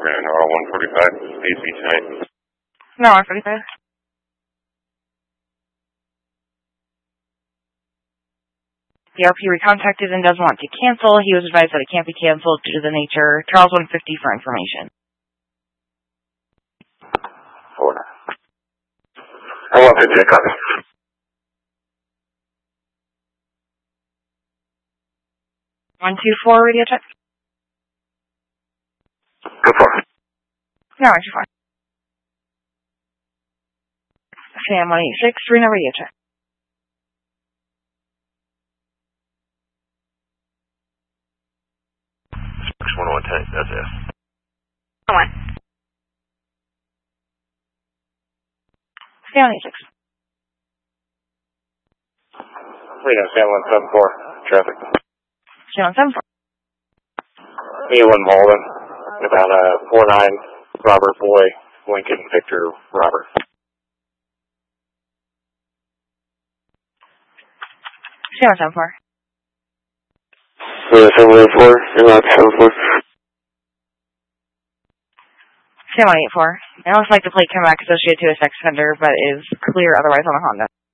ran R145 AC tonight. No, R45. The RP recontacted and does want to cancel. He was advised that it can't be canceled due to the nature. Charles 150 for information. Order. R150, copy. One, two, four, radio check. Go for it. No, actually fine. Sam 186, Reno radio check. Six 101 that's it. One. Sam 186. Reno, Sam 174, traffic. Sam 174. E1 Malden, about 49 Robert Boy, Lincoln Victor Robert. Sam 174. 784, Inlock 74. Sam 184. It looks like the plate came back associated to a sex offender, but is clear otherwise on a Honda.